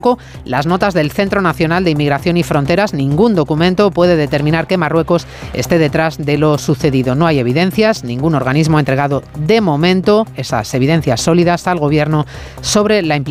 las notas del Centro Nacional de Inmigración y Fronteras. Ningún documento puede determinar que Marruecos esté detrás de lo sucedido. No hay evidencias, ningún organismo ha entregado de momento esas evidencias sólidas al gobierno sobre la implicación